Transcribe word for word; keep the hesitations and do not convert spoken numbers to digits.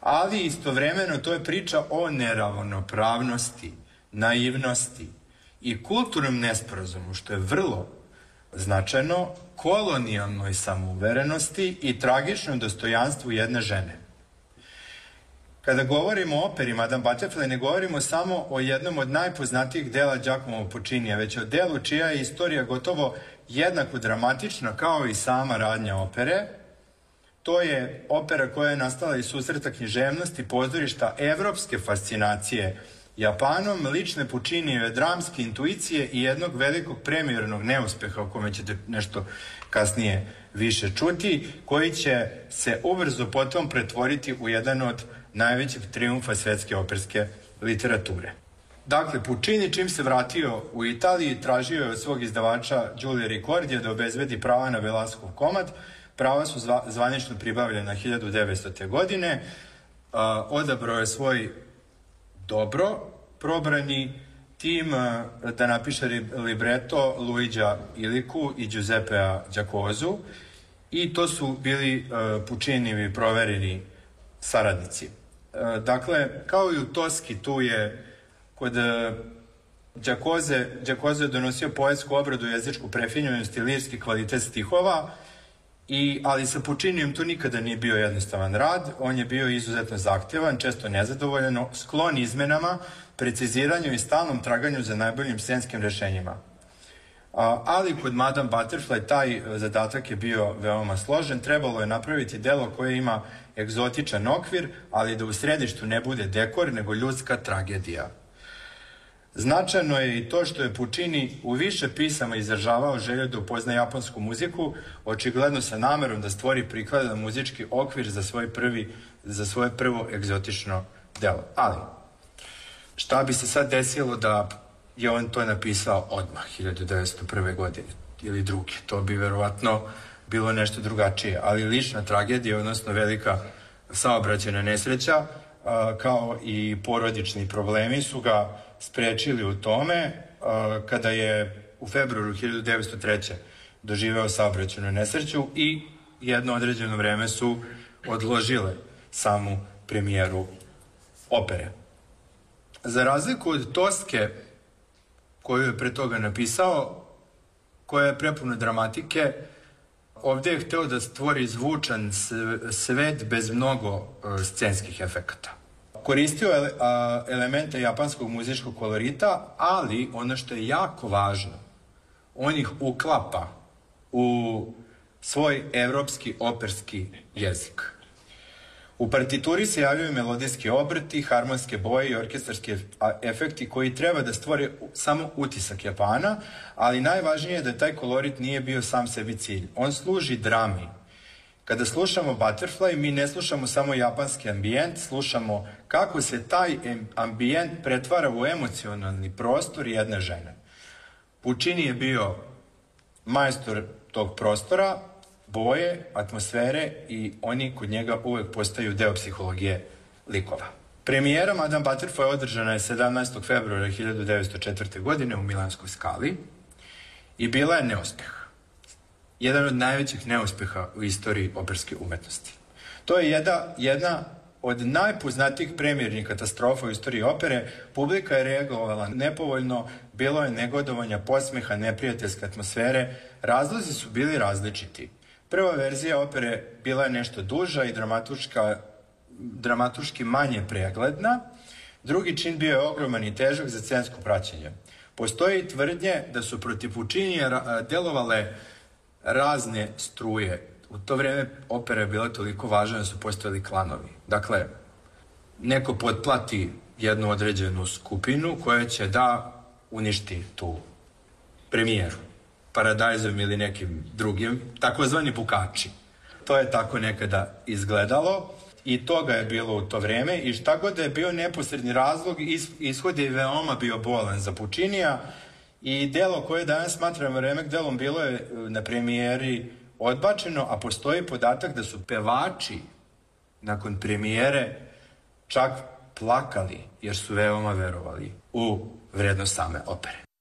ali istovremeno to je priča o neravnopravnosti, naivnosti i kulturnom nesporazumu, što je vrlo značajno, kolonijalnoj samouverenosti i tragičnom dostojanstvu jedne žene. Kada govorimo o operi Madame Butterfly, ne govorimo samo o jednom od najpoznatijih dela Giacomo Puccinija, već o delu čija je istorija gotovo jednako dramatična kao i sama radnja opere. To je opera koja je nastala iz susreta književnosti, pozorišta, evropske fascinacije Japanom, lične Puccinijeve dramske intuicije i jednog velikog premijernog neuspeha, o kome ćete nešto kasnije više čuti, koji će se ubrzo potom pretvoriti u jedan od najvećeg trijumfa svetske operske literature. Dakle, Puccini čim se vratio u Italiji, tražio je od svog izdavača Giulio Ricordija da obezbedi prava na Velascov komad. Prava su zva, zvanično pribavljena hiljadu devetstote. godine. A, odabrao je svoj dobro probrani tim a, da napiše libreto Luigia Iliku i Giuseppea Giacozu i to su bili a, Puccinijevi provereni saradnici. A, dakle, kao i u Toski, tu je kod Giacoze, Giacoze je donosio poetsku obradu, jezičku prefinjenost i lirski kvalitet stihova, I, ali sa Puccinijem to nikada nije bio jednostavan rad, on je bio izuzetno zahtevan, često nezadovoljan, sklon izmenama, preciziranju i stalnom traganju za najboljim scenskim rešenjima. A, ali kod Madame Butterfly taj zadatak je bio veoma složen, trebalo je napraviti delo koje ima egzotičan okvir, ali da u središtu ne bude dekor, nego ljudska tragedija. Značajno je i to što je Puccini u više pisama izražavao želju da upozna japonsku muziku, očigledno sa namerom da stvori prikladan muzički okvir za svoj prvi, za svoje prvo egzotično delo. Ali, šta bi se sad desilo da je on to napisao odmah, hiljadu devetsto prve. godine ili druge? To bi verovatno bilo nešto drugačije, ali lična tragedija, odnosno velika saobraćajna nesreća, kao i porodični problemi su ga sprečili u tome kada je u februaru hiljadu devetsto treće. doživeo saobraćajnu nesreću i jedno određeno vreme su odložile samu premijeru opere. Za razliku od Toske, koju je pre toga napisao, koja je prepuna dramatike, ovdje je hteo da stvori zvučan svet bez mnogo scenskih efekata. Koristio je elemente japanskog muzičkog kolorita, ali ono što je jako važno, on ih uklapa u svoj evropski operski jezik. U partituri se javljaju melodijski obrti, harmonske boje i orkestarski efekti koji treba da stvore samo utisak Japana, ali najvažnije je da taj kolorit nije bio sam sebi cilj. On služi drami. Kada slušamo Butterfly, mi ne slušamo samo japanski ambijent, slušamo kako se taj ambijent pretvara u emocionalni prostor jedne žene. Puccini je bio majstor tog prostora, boje, atmosfere i oni kod njega uvek postaju deo psihologije likova. Premijera Madame Butterfly održana je sedamnaestog februara hiljadu devetsto četvrte. godine u Milanskoj Skali i bila je neuspeh. Jedan od najvećih neuspeha u istoriji operske umetnosti. To je jedna, jedna od najpoznatijih premijernih katastrofa u istoriji opere. Publika je reagovala nepovoljno, bilo je negodovanja, podsmeha, neprijateljske atmosfere. Razlozi su bili različiti. Prva verzija opere bila je nešto duža i dramatuški manje pregledna. Drugi čin bio je ogroman i težak za scensko praćenje. Postoje i tvrdnje da su protiv Puccinija delovale razne struje. U to vreme opera je bila toliko važna da su postojali klanovi. Dakle, neko potplati jednu određenu skupinu koja će da uništi tu premijeru. Paradajzom ili nekim drugim, takozvani bukači. To je tako nekada izgledalo i toga je bilo u to vreme i šta god da je bio neposredni razlog, ishod je veoma bio bolan za Puccinija i delo koje danas smatramo remek delom bilo je na premijeri odbačeno, a postoji podatak da su pevači nakon premijere čak plakali jer su veoma verovali u vrednost same opere.